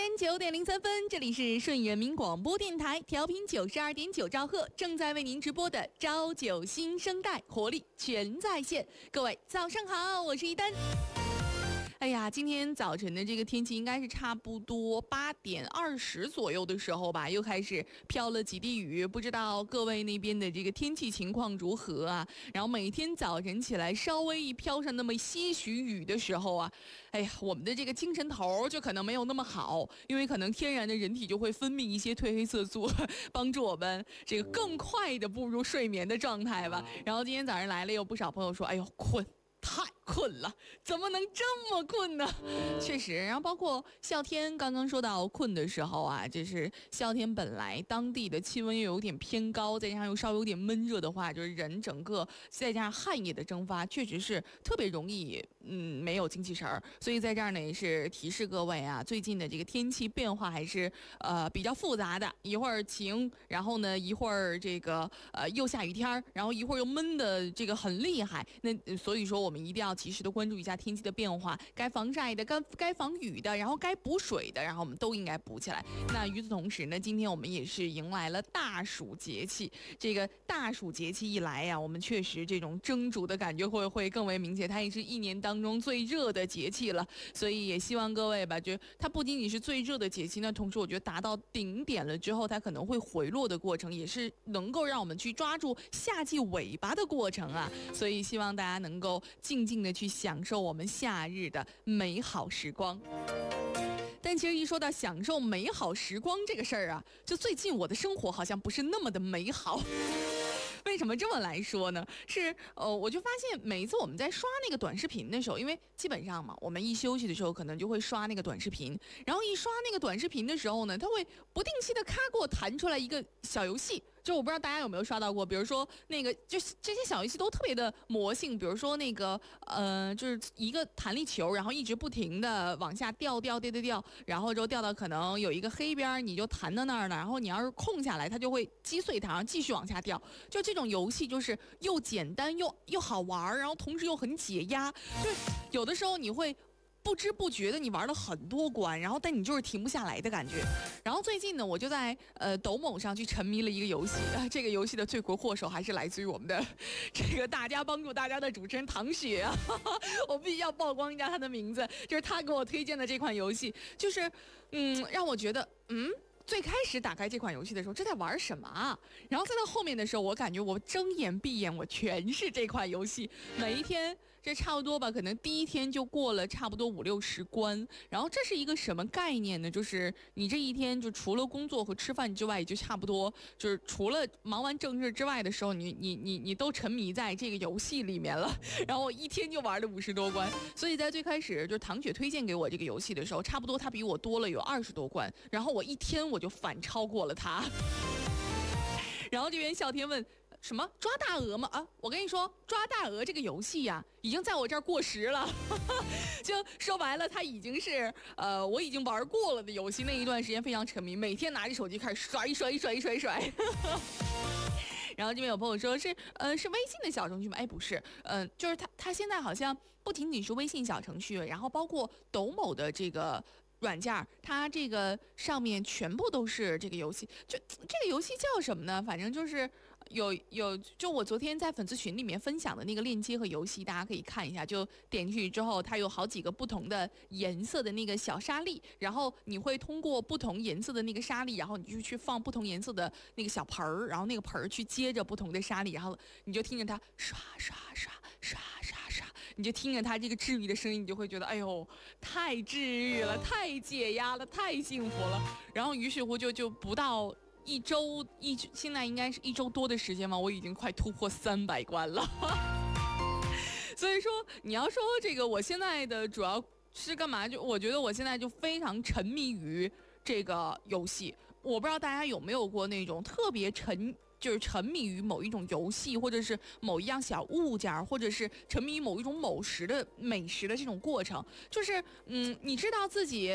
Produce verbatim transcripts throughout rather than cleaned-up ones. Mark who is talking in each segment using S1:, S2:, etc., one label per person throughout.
S1: 间九点零三分，这里是顺人民广播电台，调频九十二点九兆赫，正在为您直播的朝九新生代，活力全在线。各位早上好，我是一丹。哎呀，今天早晨的这个天气应该是差不多八点二十左右的时候吧，又开始飘了几滴雨，不知道各位那边的这个天气情况如何啊？然后每天早晨起来稍微一飘上那么些许雨的时候啊，哎呀，我们的这个精神头就可能没有那么好，因为可能天然的人体就会分泌一些褪黑色素，帮助我们这个更快的步入睡眠的状态吧。然后今天早上来了，有不少朋友说，哎呦困。太困了，怎么能这么困呢？确实，然后包括夏天刚刚说到困的时候啊，就是夏天本来当地的气温又有点偏高，再加上又稍微有点闷热的话，就是人整个再加上汗液的蒸发，确实是特别容易嗯没有精气神儿。所以在这儿呢也是提示各位啊，最近的这个天气变化还是呃比较复杂的，一会儿晴，然后呢一会儿这个呃又下雨天，然后一会儿又闷的这个很厉害。那所以说我们一定要及时的关注一下天气的变化，该防晒的、该该防雨的，然后该补水的，然后我们都应该补起来。那与此同时呢，今天我们也是迎来了大暑节气。这个大暑节气一来呀、啊，我们确实这种蒸煮的感觉会会更为明显。它也是一年当中最热的节气了，所以也希望各位吧，就它不仅仅是最热的节气，那同时我觉得达到顶点了之后，它可能会回落的过程，也是能够让我们去抓住夏季尾巴的过程啊。所以希望大家能够静静的去享受我们夏日的美好时光。但其实一说到享受美好时光这个事儿啊，就最近我的生活好像不是那么的美好。为什么这么来说呢？是呃，我就发现每一次我们在刷那个短视频的时候，因为基本上嘛，我们一休息的时候可能就会刷那个短视频，然后一刷那个短视频的时候呢，它会不定期的咔给我弹出来一个小游戏。就我不知道大家有没有刷到过，比如说那个就是这些小游戏都特别的魔性，比如说那个呃就是一个弹力球，然后一直不停的往下掉掉掉掉掉，然后就掉到可能有一个黑边，你就弹到那儿了，然后你要是空下来，它就会击碎它，然后继续往下掉。就这种游戏就是又简单又又好玩，然后同时又很解压，就是有的时候你会不知不觉的你玩了很多关，然后但你就是停不下来的感觉。然后最近呢，我就在呃抖某上去沉迷了一个游戏，啊，这个游戏的罪魁祸首还是来自于我们的这个大家帮助大家的主持人唐雪啊，我必须要曝光一下他的名字，就是他给我推荐的这款游戏，就是嗯让我觉得嗯。最开始打开这款游戏的时候，这在玩什么啊？然后再到后面的时候，我感觉我睁眼闭眼，我全是这款游戏。每一天这差不多吧，可能第一天就过了差不多五六十关。然后这是一个什么概念呢？就是你这一天就除了工作和吃饭之外，也就差不多就是除了忙完正事之外的时候，你你你你都沉迷在这个游戏里面了。然后我一天就玩了五十多关。所以在最开始就是唐雪推荐给我这个游戏的时候，差不多他比我多了有二十多关。然后我一天我就反超过了他。然后这边笑天问什么抓大鹅吗？啊，我跟你说，抓大鹅这个游戏呀、啊，已经在我这儿过时了。就说白了，它已经是呃我已经玩过了的游戏。那一段时间非常沉迷，每天拿着手机开始刷一刷一刷一刷一刷。然后这边有朋友说是呃是微信的小程序吗？哎，不是，嗯、呃，就是它它现在好像不仅仅是微信小程序，然后包括抖某的这个软件，它这个上面全部都是这个游戏。就这个游戏叫什么呢？反正就是有有，就我昨天在粉丝群里面分享的那个链接和游戏，大家可以看一下。就点进去之后，它有好几个不同的颜色的那个小沙粒，然后你会通过不同颜色的那个沙粒，然后你就去放不同颜色的那个小盆儿，然后那个盆儿去接着不同的沙粒，然后你就听着它刷刷刷刷刷刷，你就听着它这个治愈的声音，你就会觉得哎呦，太治愈了，太解压了，太幸福了。然后于是乎就就不到一周一现在应该是一周多的时间嘛，我已经快突破三百关了。所以说你要说这个我现在的主要是干嘛，就我觉得我现在就非常沉迷于这个游戏。我不知道大家有没有过那种特别沉就是沉迷于某一种游戏，或者是某一样小物件，或者是沉迷于某一种某食的美食的这种过程。就是嗯，你知道自己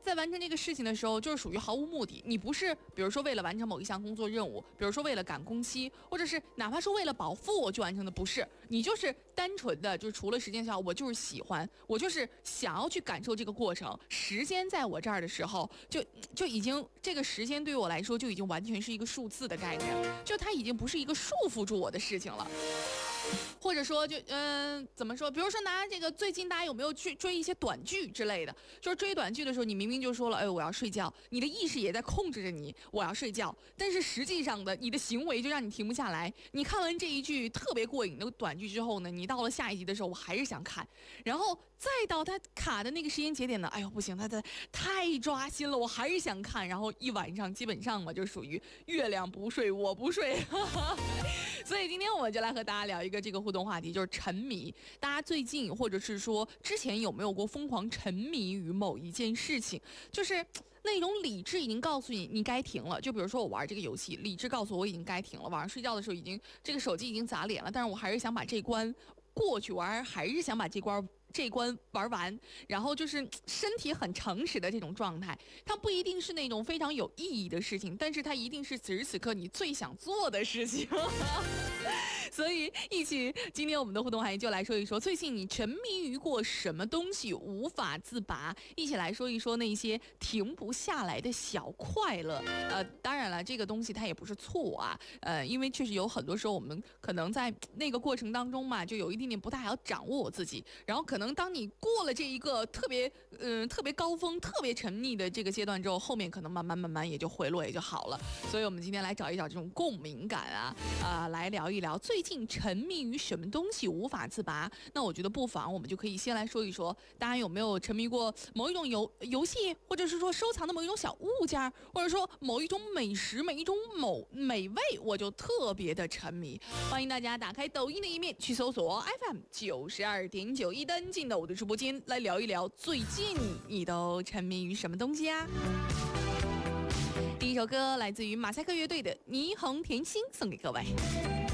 S1: 在完成这个事情的时候，就是属于毫无目的。你不是比如说为了完成某一项工作任务，比如说为了赶工期，或者是哪怕说为了保富我去完成的，不是，你就是单纯的就是除了时间上，我就是喜欢，我就是想要去感受这个过程。时间在我这儿的时候，就就已经这个时间对于我来说就已经完全是一个数字的概念，就它已经不是一个束缚住我的事情了。或者说就嗯、呃、怎么说？比如说拿这个最近大家有没有去追一些短剧之类的？就是追短剧的时候，你明明就说了，哎，我要睡觉，你的意识也在控制着你，我要睡觉，但是实际上的你的行为就让你停不下来。你看完这一句特别过瘾的短剧之后呢，你到了下一集的时候，我还是想看，然后再到他卡的那个时间节点呢，哎呦不行，他的太抓心了，我还是想看，然后一晚上基本上嘛就属于月亮不睡我不睡。所以今天我们就来和大家聊一个这个互动话题，就是沉迷。大家最近或者是说之前有没有过疯狂沉迷于某一件事情？就是那种理智已经告诉你你该停了。就比如说我玩这个游戏，理智告诉我我已经该停了。晚上睡觉的时候已经这个手机已经砸脸了，但是我还是想把这关过去玩，还是想把这关这关玩完，然后就是身体很诚实的这种状态。它不一定是那种非常有意义的事情，但是它一定是此时此刻你最想做的事情。所以一起今天我们的互动话题就来说一说，最近你沉迷于过什么东西无法自拔，一起来说一说那些停不下来的小快乐。呃，当然了，这个东西它也不是错啊，呃，因为确实有很多时候我们可能在那个过程当中嘛，就有一点点不太好掌握我自己，然后可能当你过了这一个特别嗯、呃、特别高峰、特别沉溺的这个阶段之后，后面可能慢慢慢慢也就回落也就好了。所以我们今天来找一找这种共鸣感啊，啊、呃，来聊一聊最近沉迷于什么东西无法自拔。那我觉得不妨我们就可以先来说一说，大家有没有沉迷过某一种游游戏，或者是说收藏的某一种小物件，或者说某一种美食、每一种某美味，我就特别的沉迷。欢迎大家打开抖音的一面去搜索 F M 九十二点九，一登进到我的直播间来聊一聊最近你都沉迷于什么东西啊？第一首歌来自于马赛克乐队的《霓虹甜心》，送给各位。